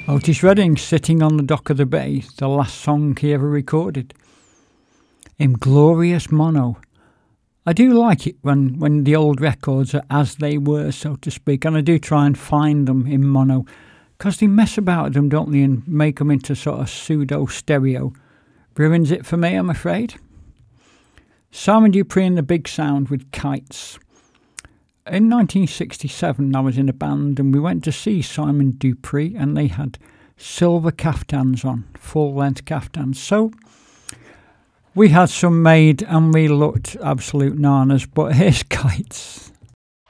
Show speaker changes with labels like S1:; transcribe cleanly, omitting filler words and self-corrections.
S1: Otis Redding, Sitting on the Dock of the Bay, the last song he ever recorded. In glorious mono. I do like it when the old records are as they were, so to speak, and I do try and find them in mono, because they mess about with them, don't they, and make them into sort of pseudo-stereo. Ruins it for me, I'm afraid. Simon Dupree and the Big Sound with Kites. In 1967, I was in a band and we went to see Simon Dupree, and they had silver caftans on, full-length caftans. So we had some made and we looked absolute nanas, but here's Kites.